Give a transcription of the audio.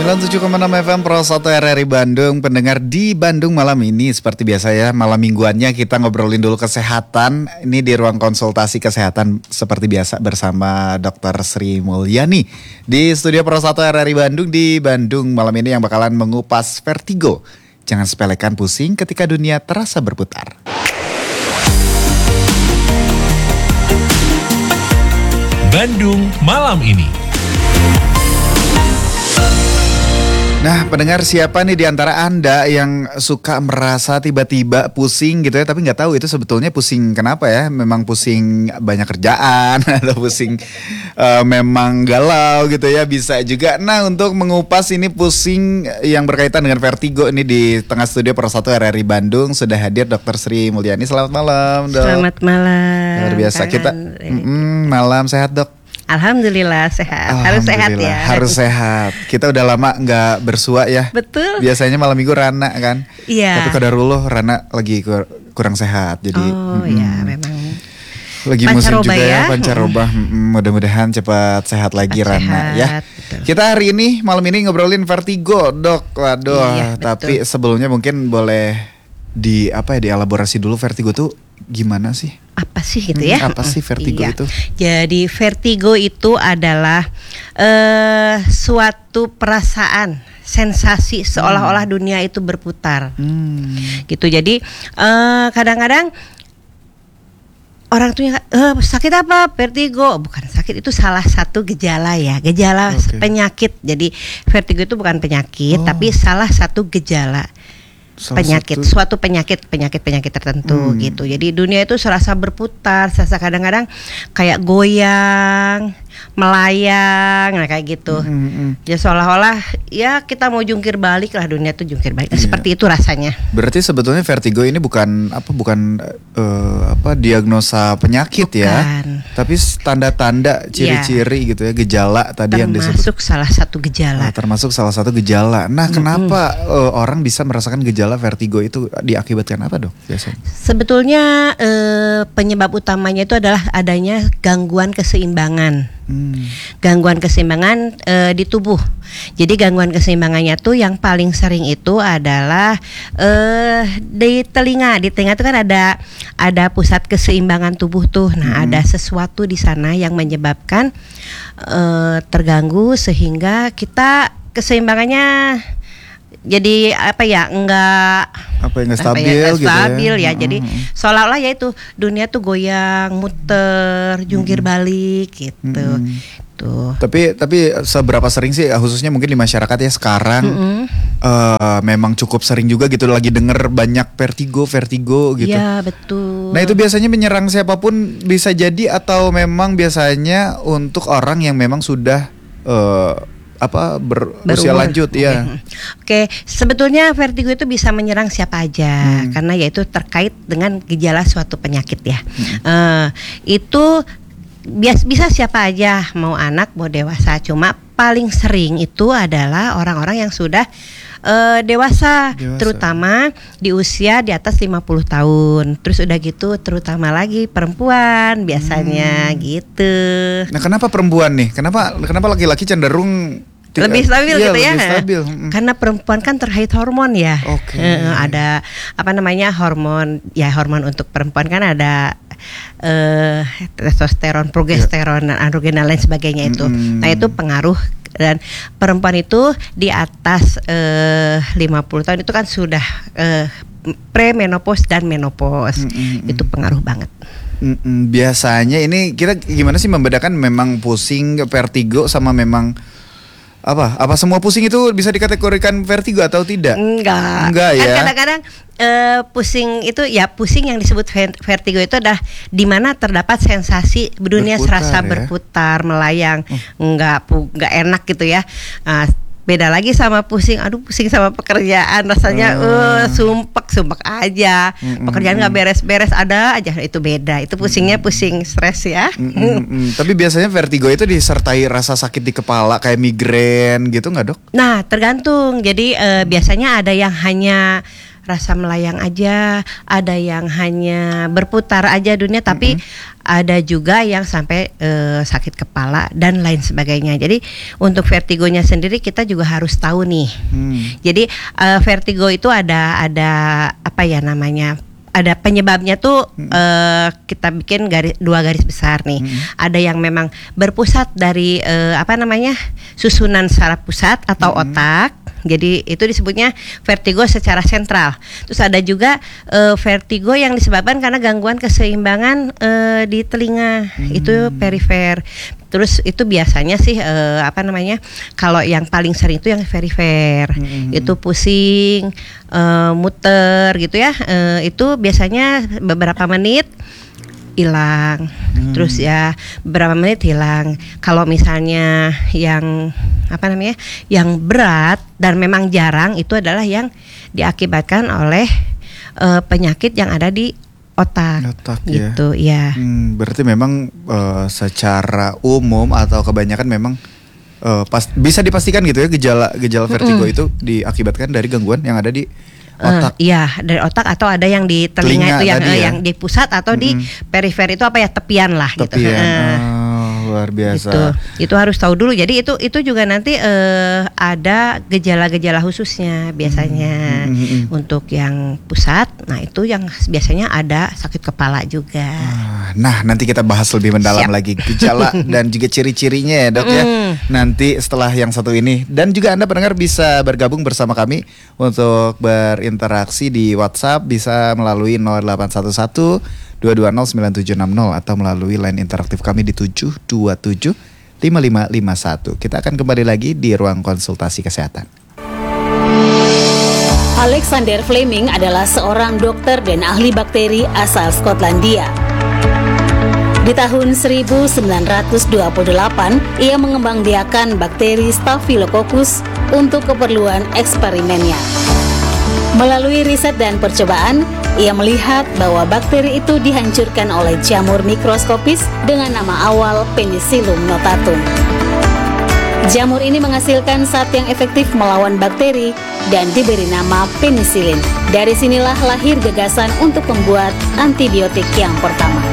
97,6 FM Pro 1 RRI Bandung. Pendengar di Bandung malam ini seperti biasa ya, malam mingguannya kita ngobrolin dulu kesehatan. Ini di ruang konsultasi kesehatan seperti biasa bersama Dr. Sri Mulyani di studio Pro 1 RRI Bandung di Bandung malam ini yang bakalan mengupas vertigo. Jangan sepelekan pusing ketika dunia terasa berputar. Bandung malam ini. Nah, pendengar, siapa nih di antara Anda yang suka merasa tiba-tiba pusing gitu ya, tapi nggak tahu itu sebetulnya pusing kenapa ya? Memang pusing banyak kerjaan atau pusing memang galau gitu ya, bisa juga. Nah, untuk mengupas ini pusing yang berkaitan dengan vertigo ini di tengah studio Pro 1 RRI Bandung sudah hadir Dr. Sri Mulyani. Selamat malam, Dok. Selamat malam. Luar biasa kita. Malam sehat, Dok. Alhamdulillah sehat. Harus sehat ya. Harus sehat. Kita udah lama nggak bersua ya. Betul. Biasanya malam minggu Rana kan. Iya. Tapi qadarullah Rana lagi kurang sehat. Jadi ya memang. Lagi musim juga ya pancaroba. Mudah-mudahan cepat sehat lagi Rana ya. Betul. Kita hari ini malam ini ngobrolin vertigo, Dok. Waduh. Iya, tapi sebelumnya mungkin boleh dielaborasi dulu vertigo tuh gimana sih? Apa sih gitu ya? Apa sih vertigo itu? Jadi vertigo itu adalah suatu perasaan, sensasi seolah-olah dunia itu berputar. Gitu. Jadi kadang-kadang orang tuh sakit apa? Vertigo. Bukan sakit, itu salah satu gejala ya. Gejala penyakit. Jadi vertigo itu bukan penyakit, tapi salah satu gejala. Suatu penyakit tertentu gitu. Jadi dunia itu serasa berputar, serasa kadang-kadang kayak goyang, melayang, kayak gitu. Ya seolah-olah ya kita mau jungkir balik lah, dunia itu jungkir balik. Seperti itu rasanya. Berarti sebetulnya vertigo ini bukan diagnosa penyakit ya, tapi tanda-tanda, ciri-ciri gitu ya, gejala tadi yang disebut. Termasuk salah satu gejala. Nah, kenapa orang bisa merasakan gejala vertigo itu diakibatkan apa, Dok? Biasanya? Sebetulnya penyebab utamanya itu adalah adanya gangguan keseimbangan. Gangguan keseimbangan di tubuh. Jadi gangguan keseimbangannya tuh yang paling sering itu adalah di telinga. Di telinga itu kan ada pusat keseimbangan tubuh tuh. Nah, ada sesuatu di sana yang menyebabkan terganggu sehingga kita keseimbangannya jadi nggak stabil ya. Jadi seolah-olah ya itu dunia tuh goyang, muter, jungkir balik gitu. Tuh. Tapi seberapa sering sih, khususnya mungkin di masyarakat ya sekarang memang cukup sering juga gitu lagi denger banyak vertigo gitu. Iya, betul. Nah, itu biasanya menyerang siapapun bisa jadi atau memang biasanya untuk orang yang memang sudah berusia lanjut ya. Oke, sebetulnya vertigo itu bisa menyerang siapa aja karena yaitu terkait dengan gejala suatu penyakit ya. Itu bisa siapa aja, mau anak mau dewasa. Cuma paling sering itu adalah orang-orang yang sudah dewasa, terutama di usia di atas 50 tahun. Terus udah gitu terutama lagi perempuan biasanya gitu. Nah, kenapa perempuan nih? Kenapa laki-laki cenderung lebih stabil gitu ya? Lebih stabil. Karena perempuan kan terkait hormon ya. Ada hormon untuk perempuan kan ada testosteron, progesteron, dan androgen dan lain sebagainya itu. Nah, itu pengaruh. Dan perempuan itu di atas 50 tahun itu kan sudah premenopause dan menopause. Itu pengaruh banget. Biasanya ini kita gimana sih membedakan memang pusing vertigo sama memang apa semua pusing itu bisa dikategorikan vertigo atau tidak? Enggak ya. Kan kadang-kadang pusing itu ya, pusing yang disebut vertigo itu adalah di mana terdapat sensasi dunia serasa berputar, melayang, enggak enak gitu ya. Beda lagi sama pusing sama pekerjaan, rasanya sumpek aja. Pekerjaan nggak beres-beres, ada aja, itu beda. Itu pusingnya pusing stres ya. Tapi biasanya vertigo itu disertai rasa sakit di kepala kayak migrain gitu nggak, Dok? Nah, tergantung. Jadi biasanya ada yang hanya rasa melayang aja, ada yang hanya berputar aja dunia, tapi ada juga yang sampai sakit kepala dan lain sebagainya. Jadi untuk vertigonya sendiri kita juga harus tahu nih. Jadi vertigo itu ada apa ya namanya? Ada penyebabnya tuh kita bikin dua garis besar nih. Ada yang memang berpusat dari susunan saraf pusat atau otak. Jadi itu disebutnya vertigo secara sentral. Terus ada juga vertigo yang disebabkan karena gangguan keseimbangan di telinga, itu perifer. Terus itu biasanya sih kalau yang paling sering itu yang perifer, itu pusing, muter gitu ya. Itu biasanya beberapa menit hilang, terus ya beberapa menit hilang. Kalau misalnya yang yang berat dan memang jarang, itu adalah yang diakibatkan oleh penyakit yang ada di otak gitu ya. Berarti memang secara umum atau kebanyakan memang bisa dipastikan gitu ya, gejala vertigo itu diakibatkan dari gangguan yang ada di otak. Iya, dari otak atau ada yang di telinga itu yang di pusat atau di perifer itu tepian lah gitu. Luar biasa. Gitu. Itu harus tahu dulu. Jadi itu juga nanti ada gejala-gejala khususnya biasanya untuk yang pusat. Nah, itu yang biasanya ada sakit kepala juga. Nah, nanti kita bahas lebih mendalam lagi gejala dan juga ciri-cirinya ya, Dok ya. Nanti setelah yang satu ini. Dan juga Anda pendengar bisa bergabung bersama kami untuk berinteraksi di WhatsApp, bisa melalui 0811 2209760 atau melalui line interaktif kami di 7275551. Kita akan kembali lagi di ruang konsultasi kesehatan. Alexander Fleming adalah seorang dokter dan ahli bakteri asal Skotlandia. Di tahun 1928, ia mengembangbiakan bakteri Staphylococcus untuk keperluan eksperimennya. Melalui riset dan percobaan, ia melihat bahwa bakteri itu dihancurkan oleh jamur mikroskopis dengan nama awal Penicillium notatum. Jamur ini menghasilkan zat yang efektif melawan bakteri dan diberi nama penisilin. Dari sinilah lahir gagasan untuk membuat antibiotik yang pertama.